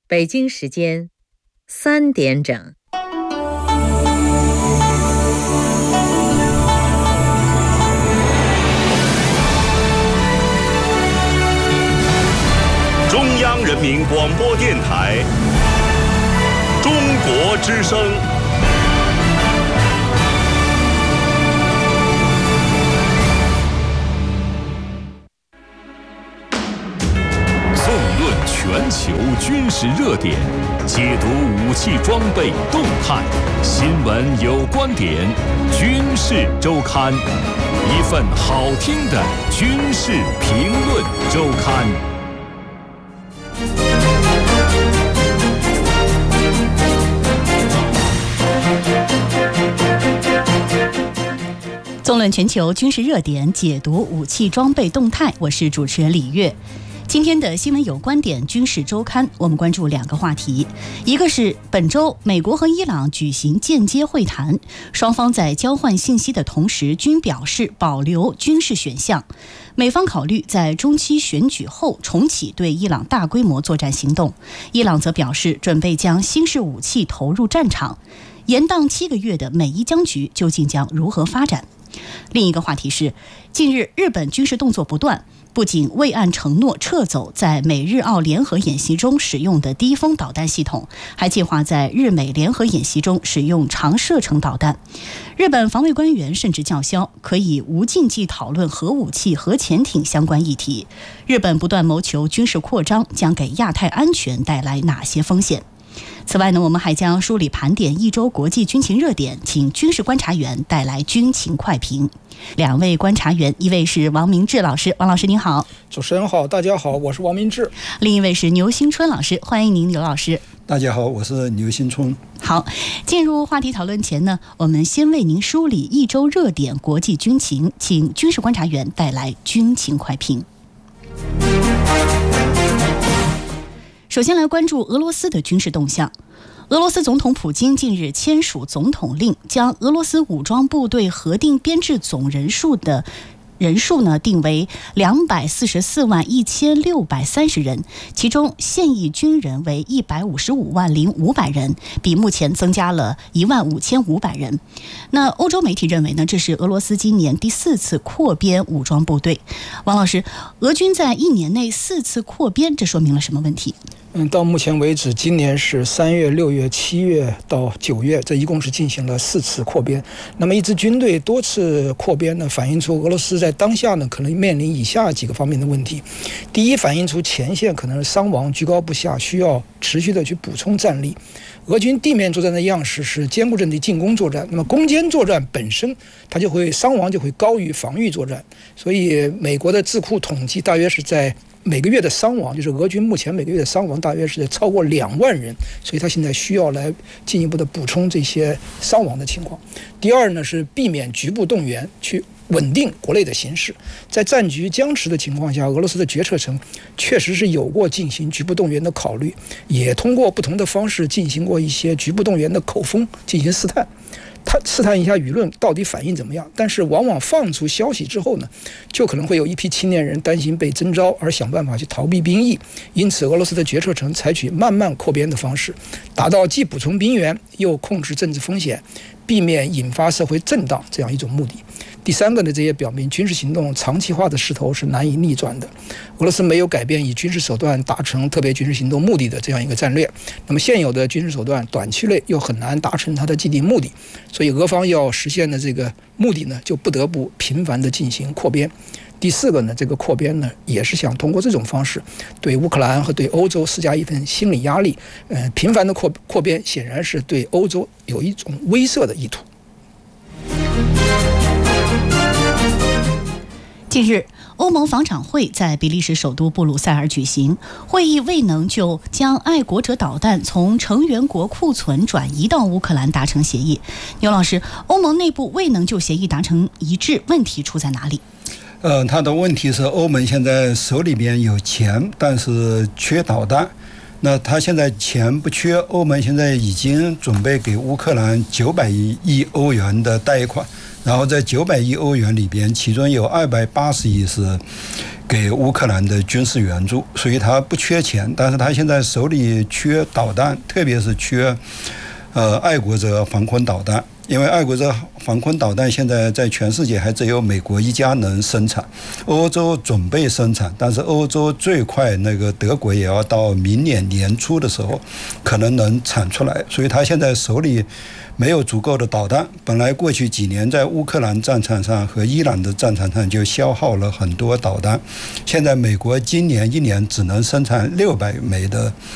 北京时间3点整。 中央人民广播电台中国之声。纵论全球军事热点，解读武器装备动态，新闻有观点，军事周刊，一份好听的军事评论周刊。 纵论全球军事热点，解读武器装备动态，我是主持人李月。今天的新闻有观点军事周刊，我们关注2个话题。一个是本周美国和伊朗举行间接会谈，双方在交换信息的同时均表示保留军事选项。美方考虑在中期选举后重启对伊朗大规模作战行动，伊朗则表示准备将新式武器投入战场。延宕7个月的美伊僵局究竟将如何发展？另一个话题是，近日日本军事动作不断，不仅未按承诺撤走在美日澳联合演习中使用的低风导弹系统，还计划在日美联合演习中使用长射程导弹。日本防卫官员甚至叫嚣可以无禁忌讨论核武器、核潜艇相关议题。日本不断谋求军事扩张，将给亚太安全带来哪些风险？此外呢，我们还将梳理盘点一周国际军情热点，请军事观察员带来军情快评。2位观察员，一位是王明志老师，王老师您好。 主持人好，大家好，我是王明志。 另一位是牛新春老师，欢迎您，牛老师。 大家好，我是牛新春。 好，进入话题讨论前呢，我们先为您梳理一周热点国际军情，请军事观察员带来军情快评。首先来关注俄罗斯的军事动向。俄罗斯总统普京近日签署总统令，将俄罗斯武装部队核定编制总人数呢定为244万1630人，其中现役军人为155万0500人，比目前增加了1万5500人。那欧洲媒体认为呢，这是俄罗斯今年第4次扩编武装部队。王老师，俄军在1年内4次扩编，这说明了什么问题？ 到目前为止，今年是3月、6月、7月到9月，这一共是进行了4次扩编。那么一支军队多次扩编呢，反映出俄罗斯在当下呢可能面临以下几个方面的问题。第一，反映出前线可能伤亡居高不下，需要持续的去补充战力。俄军地面作战的样式是坚固阵地进攻作战，那么攻坚作战本身它就会伤亡就会高于防御作战，所以美国的智库统计大约是在每个月的伤亡，就是俄军目前每个月的伤亡大约是超过2万人，所以他现在需要来进一步的补充这些伤亡的情况。第二呢，是避免局部动员，去稳定国内的形势。在战局僵持的情况下，俄罗斯的决策层确实是有过进行局部动员的考虑，也通过不同的方式进行过一些局部动员的口风进行试探。他试探一下舆论到底反应怎么样，但是往往放出消息之后呢，就可能会有一批青年人担心被征召而想办法去逃避兵役，因此俄罗斯的决策层采取慢慢扩编的方式，达到既补充兵员又控制政治风险，避免引发社会震荡这样一种目的。第三个呢，这也表明军事行动长期化的势头是难以逆转的。俄罗斯没有改变以军事手段达成特别军事行动目的的这样一个战略，那么现有的军事手段短期内又很难达成它的既定目的，所以俄方要实现的这个目的呢，就不得不频繁的进行扩编。第四个呢，这个扩编呢，也是想通过这种方式对乌克兰和对欧洲施加一份心理压力。频繁的扩编显然是对欧洲有一种威慑的意图。 近日，欧盟防长会在比利时首都布鲁塞尔举行，会议未能就将爱国者导弹从成员国库存转移到乌克兰达成协议。牛老师，欧盟内部未能就协议达成一致，问题出在哪里？ 它的问题是欧盟现在手里面有钱，但是缺导弹。 那他现在钱不缺，欧盟现在已经准备给乌克兰900亿欧元的贷款，然后在900亿欧元里边，其中有280亿是给乌克兰的军事援助，所以他不缺钱，但是他现在手里缺导弹，特别是缺爱国者防空导弹。因为爱国者防空导弹现在在全世界还只有美国一家能生产，欧洲准备生产，但是欧洲最快那个德国也要到明年年初的时候可能能产出来，所以他现在手里没有足够的导弹。本来过去几年在乌克兰战场上和伊朗的战场上就消耗了很多导弹，现在美国今年一年只能生产600枚的